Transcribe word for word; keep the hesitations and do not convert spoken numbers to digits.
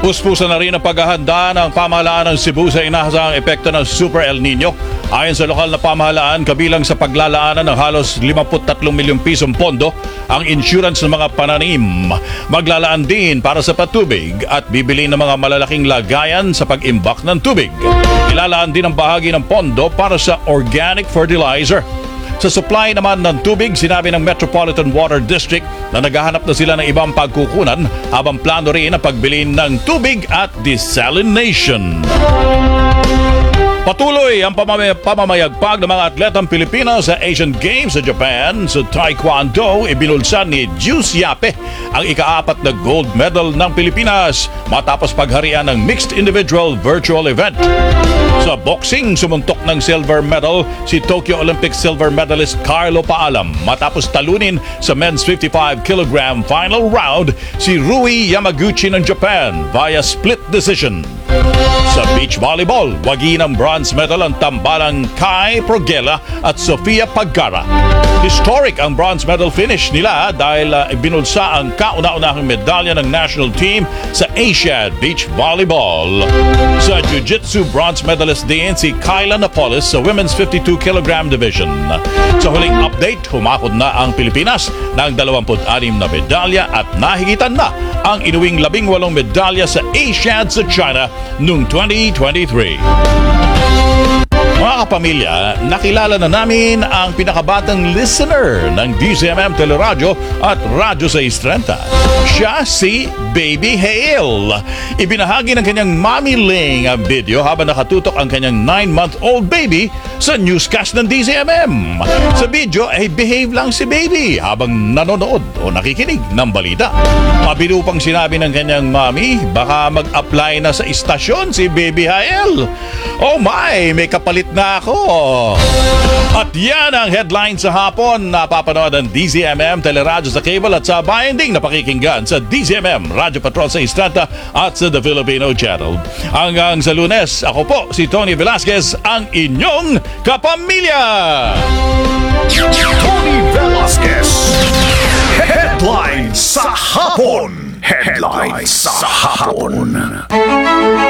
Puspusan na rin ang paghahanda ng pamahalaan ng Cebu sa inahasang epekto ng Super El Nino. Ayon sa lokal na pamahalaan, kabilang sa paglalaanan ng halos limampu't tatlong milyong pisong pondo ang insurance ng mga pananim. Maglalaan din para sa patubig at bibili ng mga malalaking lagayan sa pag-imbak ng tubig. Ilalaan din ang bahagi ng pondo para sa organic fertilizer. Sa supply naman ng tubig, sinabi ng Metropolitan Water District na naghahanap na sila ng ibang pagkukunan habang plano rin ang pagbili ng tubig at desalination. Patuloy ang pamamay- pamamayagpag ng mga atletang Pilipino sa Asian Games sa Japan. Sa Taekwondo, ibinulsan ni Juice Yape ang ikaapat na gold medal ng Pilipinas matapos pagharian ng mixed individual virtual event. Sa boxing, sumuntok ng silver medal si Tokyo Olympic silver medalist Carlo Paalam matapos talunin sa men's fifty-five kilogram final round si Rui Yamaguchi ng Japan via split decision. Sa beach volleyball, wagi ng bronze medal ang tambalang Kai Progela at Sofia Pagara. Historic ang bronze medal finish nila dahil uh, binulsa ang kauna-unahang medalya ng national team sa Asiad Beach Volleyball. Sa Jiu-Jitsu, bronze medalist din si Kyla Napoles sa women's fifty-two kilogram division. Sa huling update, humakot na ang Pilipinas ng dalawampu't-anim na medalya at nahigitan na ang inuwing labing walong medalya sa Asiad sa China noong twenty twenty-three. Mga kapamilya, nakilala na namin ang pinakabatang listener ng D Z M M Teleradyo at Radyo seis trenta. Siya si Baby Hale. Ibinahagi ng kanyang Mommy Ling ang video habang nakatutok ang kanyang nine-month-old baby sa newscast ng D Z M M. Sa video ay behave lang si baby habang nanonood o nakikinig ng balita. Mabiro pang sinabi ng kanyang mommy, baka mag-apply na sa istasyon si Baby Hale. Oh my, may kapalit na ako. At yan ang headline sa hapon. Napapanood ang D Z M M Teleradyo sa cable at sa binding na pakikinggan sa D Z M M Radyo Patrol seis trenta at sa The Filipino Channel. Hanggang sa Lunes, ako po si Tony Velasquez, ang inyong kapamilya. Tony Velasquez. Headlines sa hapon. Headlines sa hapon.